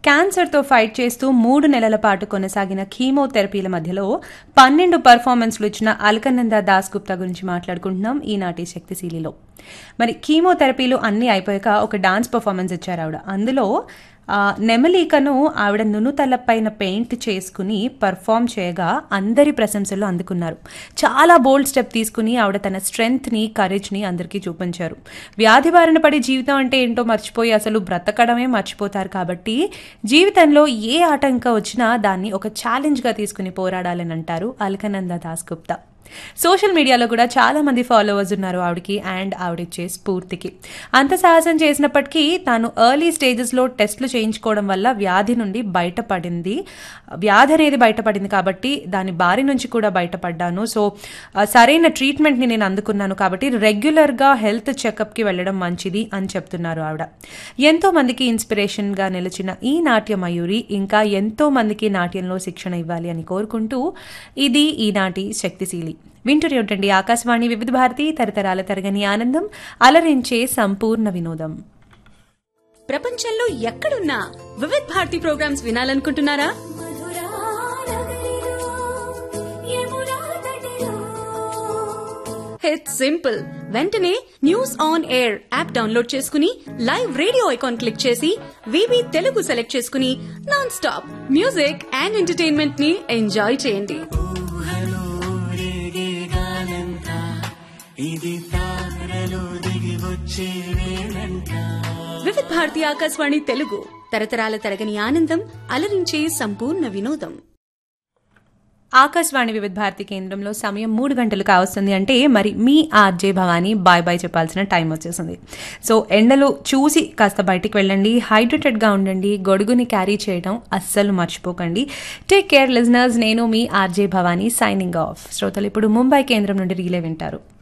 క్యాన్సర్తో ఫైట్ చేస్తూ 3 నెలల పాటు కొనసాగిన కీమోథెరపీల మధ్యలో 12 పర్ఫార్మెన్స్లు ఇచ్చిన అల్కనంద దాస్ గుప్తా గురించి మాట్లాడుకుంటున్నాం ఈనాటి శక్తిశీలిలో. మరి కీమోథెరపీలు అన్నీ అయిపోయాక ఒక డాన్స్ పర్ఫార్మెన్స్ ఇచ్చారు ఆవిడ. అందులో నెమలికను ఆవిడ నునుతలపైన పెయింట్ చేసుకుని పర్ఫామ్ చేయగా అందరి ప్రశంసలు అందుకున్నారు. చాలా బోల్డ్ స్టెప్ తీసుకుని ఆవిడ తన స్ట్రెంగ్త్ని, కరేజ్ని అందరికీ చూపించారు. వ్యాధి బారిన పడి జీవితం అంటే ఏంటో మర్చిపోయి అసలు బ్రతకడమే మర్చిపోతారు. కాబట్టి జీవితంలో ఏ ఆటంకం వచ్చినా దాన్ని ఒక ఛాలెంజ్గా తీసుకుని పోరాడాలని అంటారు అల్కనంద దాస్ గుప్తా. సోషల్ మీడియాలో కూడా చాలా మంది ఫాలోవర్స్ ఉన్నారు ఆవిడకి అండ్ ఆవిడిచ్చే స్ఫూర్తికి. అంత సాహసం చేసినప్పటికీ తాను ఎర్లీ స్టేజెస్లో టెస్టులు చేయించుకోవడం వల్ల వ్యాధి అనేది బయటపడింది కాబట్టి దాని బారి నుంచి కూడా బయటపడ్డాను. సో సరైన ట్రీట్మెంట్ని నేను అందుకున్నాను కాబట్టి రెగ్యులర్గా హెల్త్ చెకప్కి వెళ్ళడం మంచిది అని చెప్తున్నారు ఆవిడ. ఎంతో మందికి ఇన్స్పిరేషన్గా నిలిచిన ఈ నాట్య మయూరి ఇంకా ఎంతో మందికి నాట్యంలో శిక్షణ ఇవ్వాలి అని కోరుకుంటూ ఇది ఈనాటి శక్తిశీలి. వింటూనే ఉండండి ఆకాశవాణి వివిధ భారతి, తరతరాల తరగని ఆనందం, అలరించే సంపూర్ణ వినోదం. ప్రపంచంలో ఎక్కడున్నా వివిధ భారతి ప్రోగ్రామ్స్ వినాలనుకుంటున్నారా? It's simple. వెంటనే news on air app download చేసుకుని లైవ్ రేడియో ఐకాన్ క్లిక్ చేసి వివి తెలుగు సెలెక్ట్ చేసుకుని non stop music and entertainment ని ఎంజాయ్ చేయండి. వివిధ భారతి ఆకాశవాణి తెలుగు, తరతరాల తరగని ఆనందం, అలరించే సంపూర్ణ వినోదం. ఆకాశవాణి వివిధ భారతి కేంద్రంలో సమయం 3 గంటలు కావస్తుంది అంటే మరి మీ ఆర్జే భవానీ బాయ్ బాయ్ చెప్పాల్సిన టైం వచ్చేసింది. సో ఎండలు చూసి కాస్త బయటికి వెళ్ళండి, హైడ్రేటెడ్గా ఉండండి, గొడుగుని క్యారీ చేయడం అస్సలు మర్చిపోకండి. Take care listeners. నేను మీ ఆర్జే భవానీ సైనింగ్ ఆఫ్. శ్రోతలు ఇప్పుడు ముంబై కేంద్రం నుండి రీలే వింటారు.